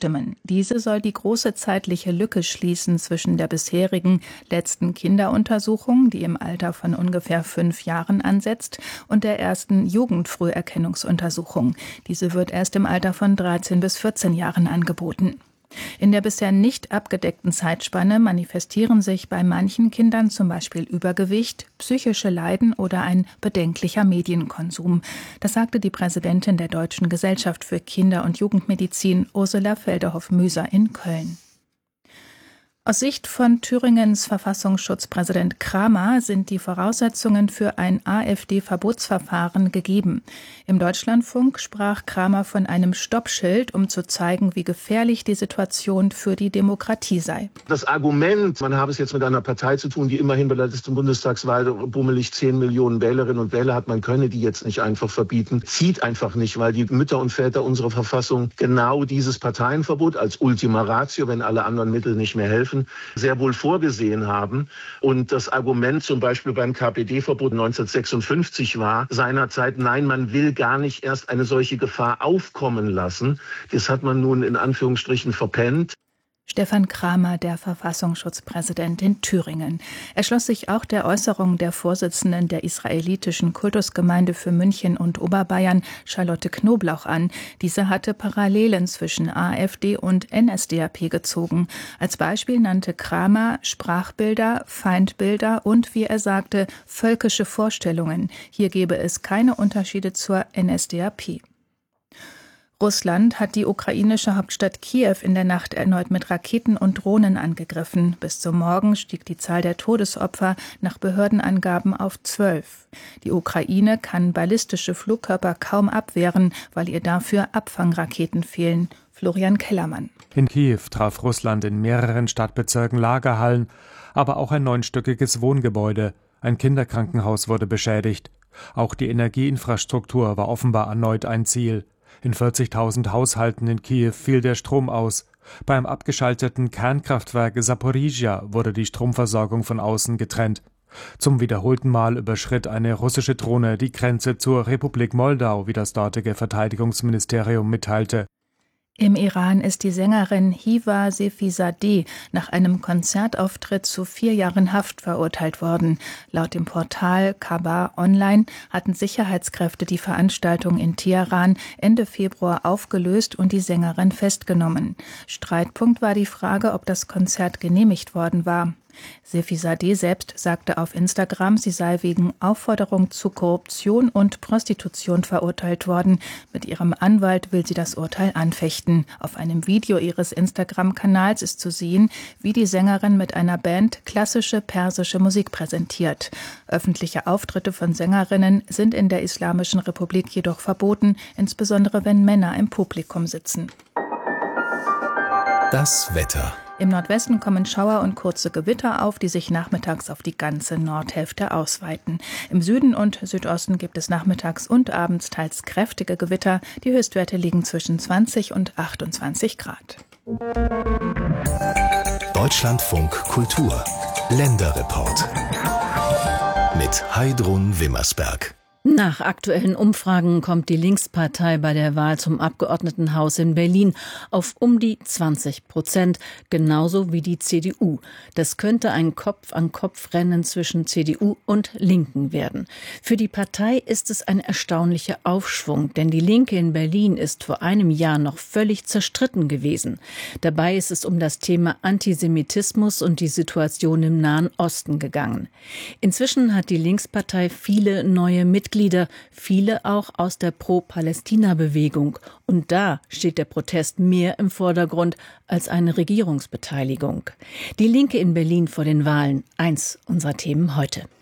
abstimmen. Diese soll die große zeitliche Lücke schließen zwischen der bisherigen letzten Kinderuntersuchung, die im Alter von ungefähr 5 Jahren ansetzt, und der ersten Jugendfrüherkennungsuntersuchung. Diese wird erst im Alter von 13 bis 14 Jahren angeboten. In der bisher nicht abgedeckten Zeitspanne manifestieren sich bei manchen Kindern zum Beispiel Übergewicht, psychische Leiden oder ein bedenklicher Medienkonsum. Das sagte die Präsidentin der Deutschen Gesellschaft für Kinder- und Jugendmedizin, Ursula Felderhoff-Müser, in Köln. Aus Sicht von Thüringens Verfassungsschutzpräsident Kramer sind die Voraussetzungen für ein AfD-Verbotsverfahren gegeben. Im Deutschlandfunk sprach Kramer von einem Stoppschild, um zu zeigen, wie gefährlich die Situation für die Demokratie sei. Das Argument, man habe es jetzt mit einer Partei zu tun, die immerhin bei der letzten Bundestagswahl bummelig 10 Millionen Wählerinnen und Wähler hat, man könne die jetzt nicht einfach verbieten, zieht einfach nicht, weil die Mütter und Väter unserer Verfassung genau dieses Parteienverbot als Ultima Ratio, wenn alle anderen Mittel nicht mehr helfen, sehr wohl vorgesehen haben. Und das Argument zum Beispiel beim KPD-Verbot 1956 war seinerzeit, nein, man will gar nicht erst eine solche Gefahr aufkommen lassen. Das hat man nun in Anführungsstrichen verpennt. Stefan Kramer, der Verfassungsschutzpräsident in Thüringen. Er schloss sich auch der Äußerung der Vorsitzenden der israelitischen Kultusgemeinde für München und Oberbayern, Charlotte Knoblauch, an. Diese hatte Parallelen zwischen AfD und NSDAP gezogen. Als Beispiel nannte Kramer Sprachbilder, Feindbilder und, wie er sagte, völkische Vorstellungen. Hier gebe es keine Unterschiede zur NSDAP. Russland hat die ukrainische Hauptstadt Kiew in der Nacht erneut mit Raketen und Drohnen angegriffen. Bis zum Morgen stieg die Zahl der Todesopfer nach Behördenangaben auf 12. Die Ukraine kann ballistische Flugkörper kaum abwehren, weil ihr dafür Abfangraketen fehlen. Florian Kellermann. In Kiew traf Russland in mehreren Stadtbezirken Lagerhallen, aber auch ein 9-stöckiges Wohngebäude. Ein Kinderkrankenhaus wurde beschädigt. Auch die Energieinfrastruktur war offenbar erneut ein Ziel. In 40.000 Haushalten in Kiew fiel der Strom aus. Beim abgeschalteten Kernkraftwerk Saporizhia wurde die Stromversorgung von außen getrennt. Zum wiederholten Mal überschritt eine russische Drohne die Grenze zur Republik Moldau, wie das dortige Verteidigungsministerium mitteilte. Im Iran ist die Sängerin Hiva Sefizadeh nach einem Konzertauftritt zu 4 Jahren Haft verurteilt worden. Laut dem Portal Khabar Online hatten Sicherheitskräfte die Veranstaltung in Teheran Ende Februar aufgelöst und die Sängerin festgenommen. Streitpunkt war die Frage, ob das Konzert genehmigt worden war. Sefizadeh selbst sagte auf Instagram, sie sei wegen Aufforderung zu Korruption und Prostitution verurteilt worden. Mit ihrem Anwalt will sie das Urteil anfechten. Auf einem Video ihres Instagram-Kanals ist zu sehen, wie die Sängerin mit einer Band klassische persische Musik präsentiert. Öffentliche Auftritte von Sängerinnen sind in der Islamischen Republik jedoch verboten, insbesondere wenn Männer im Publikum sitzen. Das Wetter. Im Nordwesten kommen Schauer und kurze Gewitter auf, die sich nachmittags auf die ganze Nordhälfte ausweiten. Im Süden und Südosten gibt es nachmittags und abends teils kräftige Gewitter. Die Höchstwerte liegen zwischen 20 und 28 Grad. Deutschlandfunk Kultur. Länderreport. Mit Heidrun Wimmersberg. Nach aktuellen Umfragen kommt die Linkspartei bei der Wahl zum Abgeordnetenhaus in Berlin auf um die 20%, genauso wie die CDU. Das könnte ein Kopf-an-Kopf-Rennen zwischen CDU und Linken werden. Für die Partei ist es ein erstaunlicher Aufschwung, denn die Linke in Berlin ist vor einem Jahr noch völlig zerstritten gewesen. Dabei ist es um das Thema Antisemitismus und die Situation im Nahen Osten gegangen. Inzwischen hat die Linkspartei viele neue Mitglieder, viele auch aus der Pro-Palästina-Bewegung. Und da steht der Protest mehr im Vordergrund als eine Regierungsbeteiligung. Die Linke in Berlin vor den Wahlen, eins unserer Themen heute.